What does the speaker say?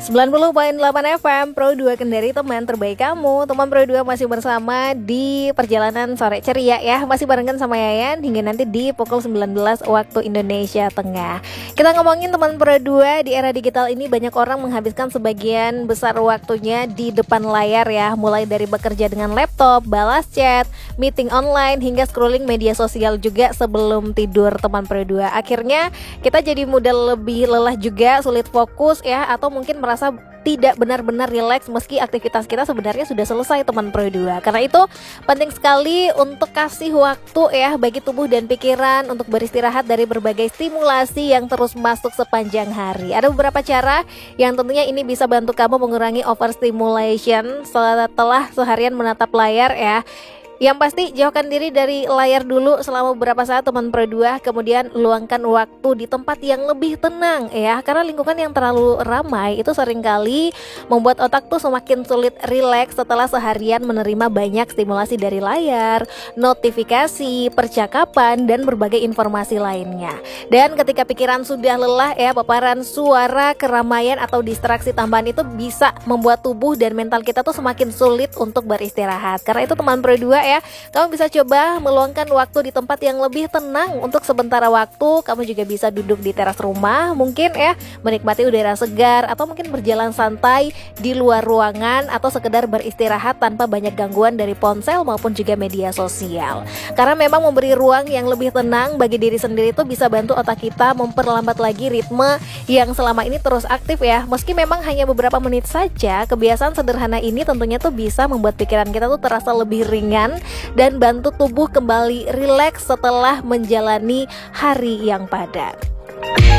90.8 FM Pro 2 Kendari, teman terbaik kamu. Teman Pro 2 masih bersama di perjalanan sore ceria ya. Masih barengan sama Yayan hingga nanti di pukul 19 waktu Indonesia Tengah. Kita ngomongin teman Pro 2, di era digital ini banyak orang menghabiskan sebagian besar waktunya di depan layar ya. Mulai dari bekerja dengan laptop, balas chat, meeting online, hingga scrolling media sosial juga sebelum tidur teman Pro 2. Akhirnya kita jadi mudah lebih lelah juga, sulit fokus ya, atau mungkin merasa tidak benar-benar rileks meski aktivitas kita sebenarnya sudah selesai teman Pro 2. Karena itu penting sekali untuk kasih waktu ya bagi tubuh dan pikiran untuk beristirahat dari berbagai stimulasi yang terus masuk sepanjang hari. Ada beberapa cara yang tentunya ini bisa bantu kamu mengurangi overstimulation setelah seharian menatap layar ya. Yang pasti jauhkan diri dari layar dulu selama beberapa saat teman Pro 2, kemudian luangkan waktu di tempat yang lebih tenang ya, karena lingkungan yang terlalu ramai itu seringkali membuat otak tuh semakin sulit rileks setelah seharian menerima banyak stimulasi dari layar, notifikasi, percakapan, dan berbagai informasi lainnya. Dan ketika pikiran sudah lelah ya, paparan suara, keramaian, atau distraksi tambahan itu bisa membuat tubuh dan mental kita tuh semakin sulit untuk beristirahat. Karena itu teman Pro 2 ya, kamu bisa coba meluangkan waktu di tempat yang lebih tenang untuk sementara waktu. Kamu juga bisa duduk di teras rumah mungkin ya, menikmati udara segar, atau mungkin berjalan santai di luar ruangan, atau sekedar beristirahat tanpa banyak gangguan dari ponsel maupun juga media sosial. Karena memang memberi ruang yang lebih tenang bagi diri sendiri itu bisa bantu otak kita memperlambat lagi ritme yang selama ini terus aktif ya. Meski memang hanya beberapa menit saja, kebiasaan sederhana ini tentunya tuh bisa membuat pikiran kita tuh terasa lebih ringan dan bantu tubuh kembali rileks setelah menjalani hari yang padat.